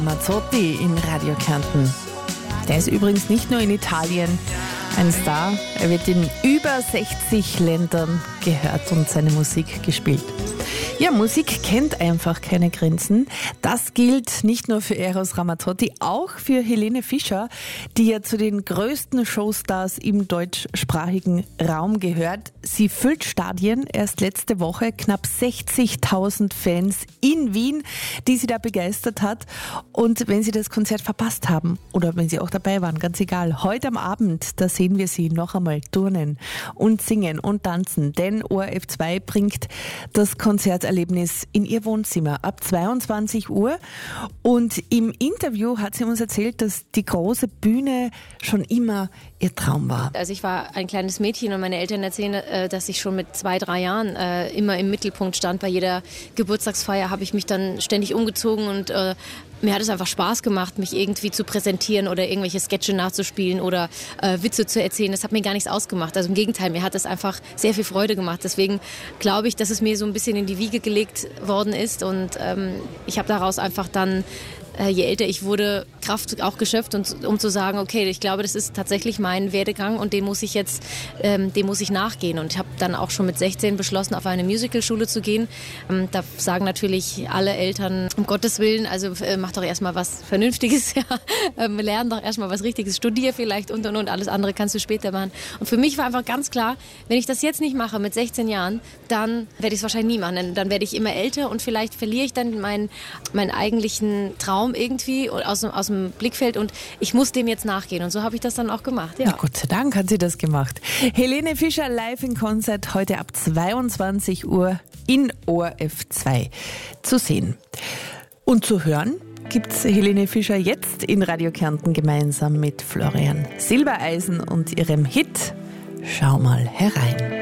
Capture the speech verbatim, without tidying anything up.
Ramazzotti in Radio Kärnten. Der ist übrigens nicht nur in Italien ein Star, er wird in über sechzig Ländern gehört und seine Musik gespielt. Ja, Musik kennt einfach keine Grenzen. Das gilt nicht nur für Eros Ramazzotti, auch für Helene Fischer, die ja zu den größten Showstars im deutschsprachigen Raum gehört. Sie füllt Stadien. Erst letzte Woche knapp sechzigtausend Fans in Wien, die sie da begeistert hat. Und wenn Sie das Konzert verpasst haben oder wenn Sie auch dabei waren, ganz egal, heute am Abend, da sehen wir Sie noch einmal turnen und singen und tanzen. Denn O R F zwei bringt das Konzerterlebnis in ihr Wohnzimmer ab zweiundzwanzig Uhr. Und im Interview hat sie uns erzählt, dass die große Bühne schon immer ihr Traum war. Also ich war ein kleines Mädchen und meine Eltern erzählen, dass ich schon mit zwei, drei Jahren immer im Mittelpunkt stand. Bei jeder Geburtstagsfeier habe ich mich dann ständig umgezogen und äh, mir hat es einfach Spaß gemacht, mich irgendwie zu präsentieren oder irgendwelche Sketche nachzuspielen oder äh, Witze zu erzählen. Das hat mir gar nichts ausgemacht. Also im Gegenteil, mir hat es einfach sehr viel Freude gemacht. Deswegen glaube ich, dass es mir so ein bisschen in die Wiege gelegt worden ist und ähm, ich habe daraus einfach dann, äh, je älter ich wurde, Kraft auch geschöpft, und, um zu sagen, okay, ich glaube, das ist tatsächlich mein Werdegang und dem muss ich jetzt, ähm, dem muss ich nachgehen. Und ich habe dann auch schon mit sechzehn beschlossen, auf eine Musicalschule zu gehen. Ähm, da sagen natürlich alle Eltern, um Gottes Willen, also äh, mach doch erstmal was Vernünftiges, ja. ähm, lern doch erstmal was Richtiges, studier vielleicht und und und, alles andere kannst du später machen. Und für mich war einfach ganz klar, wenn ich das jetzt nicht mache mit sechzehn Jahren, dann werde ich es wahrscheinlich nie machen. Dann, dann werde ich immer älter und vielleicht verliere ich dann meinen, meinen eigentlichen Traum irgendwie aus, aus dem Blickfeld und ich muss dem jetzt nachgehen. Und so habe ich das dann auch gemacht. Ja. Na, Gott sei Dank hat sie das gemacht. Helene Fischer live in Konzert heute ab zweiundzwanzig Uhr in O R F zwei zu sehen. Und zu hören gibt's Helene Fischer jetzt in Radio Kärnten gemeinsam mit Florian Silbereisen und ihrem Hit Schau mal herein.